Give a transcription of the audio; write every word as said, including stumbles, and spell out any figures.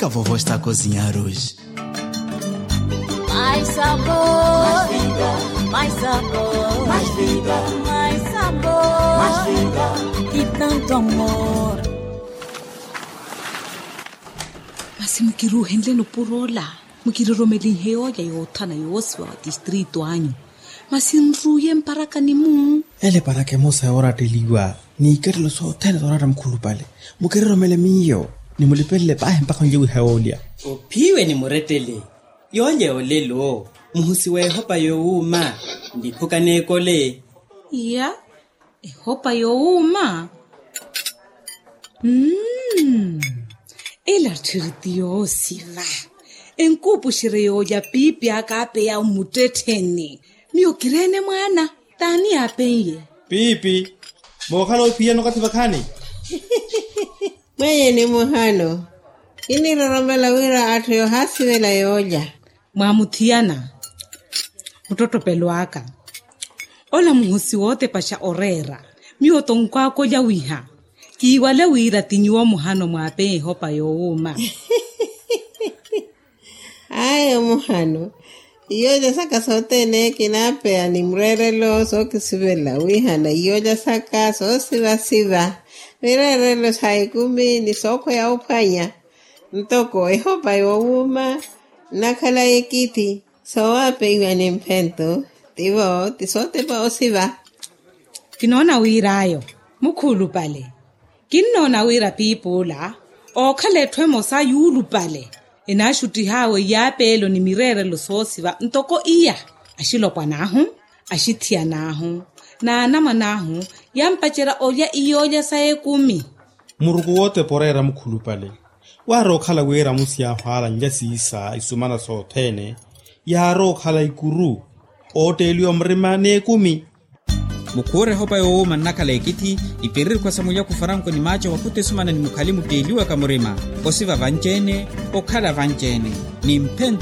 que a vovó está a cozinhar hoje? Mais sabor, mais vida, mais sabor, mais vida, mais sabor, mais vida e tanto amor. Masi mkiruhendle no purola, mkiroromeli heyo ya yotana yoswa distrito anyo. Masi nruye mparaka ni mu. Ele para que mosa ora teliwa. Ni kerlo so tele dorara mkhulu pale. Mukiroromele miyo. Ni mulipele pa mpaka njewe heolia. Upiwe ni muretele. Yonje olelo. Muhusi we hopa yo uma. Ndipuka nekole. Ya. E hopa yo uma. Mmm. Ela tiritiyo siva. Enkupu shireyo ya pipi akape ya umuteteni. Miyo kirene mwana. Tani apenye. Pipi. Mokalo pia no kativakani. Mwenye ni muhano. Ini roromela wira atu yo hasi wela yoja. Mwamutiana. Mtoto peluaka. Ola muhusi wote pasha orera. Miyo tonkwa koja wiha. Kiwale wira tinyuwa muhano mwape hopa yo uma. Ayo muhano. Iyoja saka sote ne kinapea ni mrerelo so kisibela wihana. Iyoja saka so siva siva. Mrerelo saikumi ni soko ya upanya. Ntoko ehopa yo uma. Nakala ekiti. So wape iwa ni mpento. Tivo tisote pa osiva. Kinona wira ayo. Mukulu pale. Kinona wira pipola. O kale twemo sa yulu pale. Enashuti hawe yapelo ni mirere lo sosiva ntoko iya ashilopwa nahu ashitia nahu na nama nahu yampachera oya iyoja sae kumi Murugu wote porera mkhulu pale. Waro khala wera musia hwala njasi isa isumana sotene. Yaro khala ikuru otelio mrimane kumi. Mukure hopa yo uma nakala ekiti iperiri kwa samuya kufaranko ni macho wakute sumana ni mukalimu teliwa kamurima osiva vanjene okala vanjene ni mpento